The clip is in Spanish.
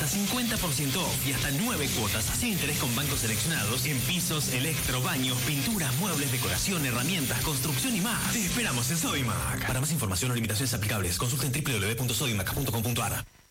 hasta 50% off y hasta 9 cuotas sin interés con bancos seleccionados en pisos, electro, baños, pinturas, muebles, decoración, herramientas, construcción y más. Te esperamos en Sodimac. Para más información o limitaciones aplicables, consulta en www.sodimac.com.ar.